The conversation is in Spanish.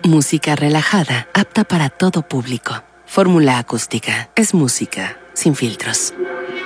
Música relajada, apta para todo público. Fórmula Acústica. Es música sin filtros.